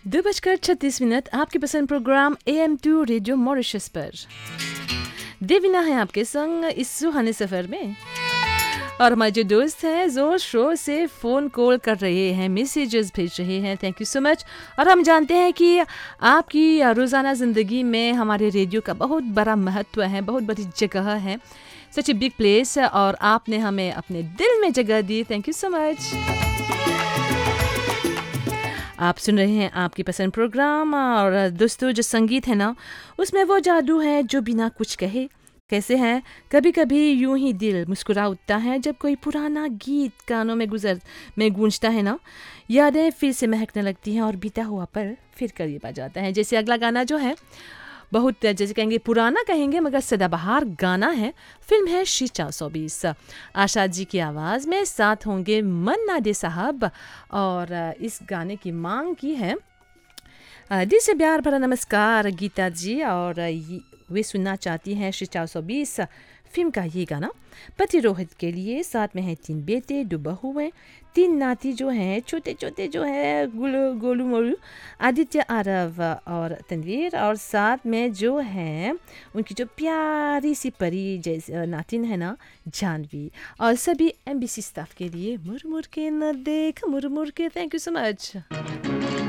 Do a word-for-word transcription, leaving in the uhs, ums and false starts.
दो बजकर छत्तीस मिनट आपके पसंद programme A M two radio Mauritius पर। देवीना है आपके संग इस सुहाने सफ़र में, और हमारे जो दोस्त हैं ज़ोर शोर से फ़ोन कॉल कर रहे हैं, मैसेजेस भेज रहे हैं। Thank you so much. और हम जानते हैं कि आपकी रोज़ाना ज़िंदगी में हमारे रेडियो का बहुत बड़ा महत्व है, बहुत बड़ी जगह है, सच ए बिग प्लेस, और आपने हमें अपने दिल में जगह दी। Thank you so much. आप सुन रहे हैं आपकी पसंद प्रोग्राम, और दोस्तों जो संगीत है ना, उसमें वो जादू है जो बिना कुछ कहे कैसे हैं। कभी कभी यूं ही दिल मुस्कुरा उठता है जब कोई पुराना गीत कानों में गुजर में गूंजता है ना, यादें फिर से महकने लगती हैं और बीता हुआ पल फिर करीब आ जाता है। जैसे अगला गाना जो है बहुत, जैसे कहेंगे पुराना कहेंगे मगर सदाबहार गाना है। फिल्म है शी चार सौ बीस। आशा जी की आवाज़ में साथ होंगे मन्ना डे साहब, और इस गाने की मांग की है दिल से प्यार भरा नमस्कार गीता जी, और वे सुनना चाहती हैं शी चार सौ बीस फिल्म का ये गाना पति रोहित के लिए। साथ में हैं तीन बेटे, दो बहुएं, तीन नाती जो हैं छोटे छोटे जो हैं गोलू गोलू मोलू, आदित्य, आरव और तनवीर, और साथ में जो हैं उनकी जो प्यारी सी परी जैसे नातिन है ना जानवी, और सभी एमबीसी स्टाफ के लिए मुरमुर के न देख मुरमुर के। Thank you so much.